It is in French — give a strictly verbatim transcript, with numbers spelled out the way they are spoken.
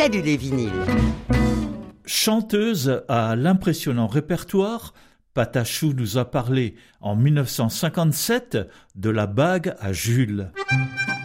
Salut les vinyles. Chanteuse à l'impressionnant répertoire, Patachou nous a parlé en mille neuf cent cinquante-sept de la bague à Jules.